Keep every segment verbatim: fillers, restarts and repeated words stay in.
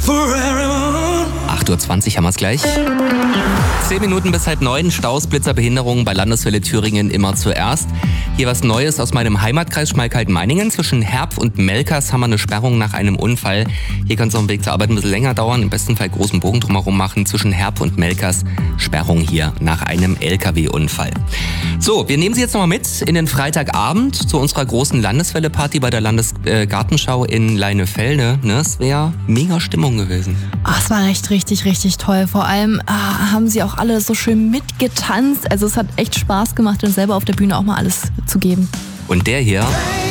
acht Uhr zwanzig haben wir es gleich. Zehn Minuten bis halb neun. Staus, Blitzer, Behinderungen bei Landeswelle Thüringen immer zuerst. Hier was Neues aus meinem Heimatkreis Schmalkalden-Meiningen. Zwischen Herb und Melkers haben wir eine Sperrung nach einem Unfall. Hier kann es auf dem Weg zur Arbeit ein bisschen länger dauern. Im besten Fall großen Bogen drumherum machen. Zwischen Herb und Melkers Sperrung hier nach einem L K W-Unfall. So, wir nehmen Sie jetzt nochmal mit in den Freitagabend zu unserer großen Landeswelle-Party bei der Landesgartenschau in Leinefelde. Ne, es wäre mega Stimmung gewesen. Ach, es war echt richtig, richtig toll. Vor allem ah, haben sie auch alle so schön mitgetanzt. Also es hat echt Spaß gemacht, und selber auf der Bühne auch mal alles zu geben. Und der hier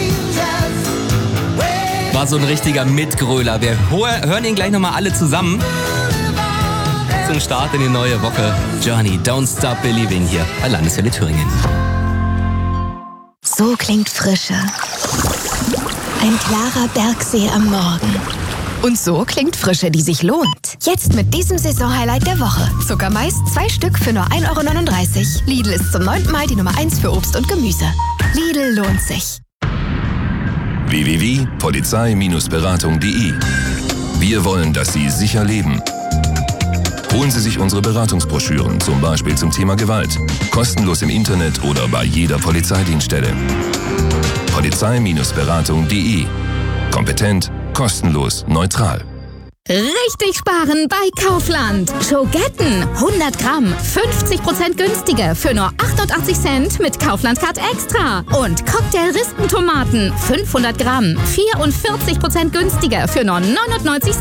war so ein richtiger Mitgröler. Wir hören ihn gleich nochmal alle zusammen zum Start in die neue Woche. Journey, Don't Stop Believing hier bei Landeswelle Thüringen. So klingt Frische. Ein klarer Bergsee am Morgen. Und so klingt Frische, die sich lohnt. Jetzt mit diesem Saisonhighlight der Woche. Zuckermais, zwei Stück für nur ein Euro neununddreißig. Lidl ist zum neunten Mal die Nummer eins für Obst und Gemüse. Lidl lohnt sich. w w w punkt polizei Beratung punkt de. Wir wollen, dass Sie sicher leben. Holen Sie sich unsere Beratungsbroschüren, zum Beispiel zum Thema Gewalt. Kostenlos im Internet oder bei jeder Polizeidienststelle. Polizei Beratung punkt de. Kompetent, kostenlos, neutral. Richtig sparen bei Kaufland. Schogetten, hundert Gramm, fünfzig Prozent günstiger für nur achtundachtzig Cent mit Kaufland Card Extra. Und Cocktail-Rispentomaten, fünfhundert Gramm, vierundvierzig Prozent günstiger für nur neunundneunzig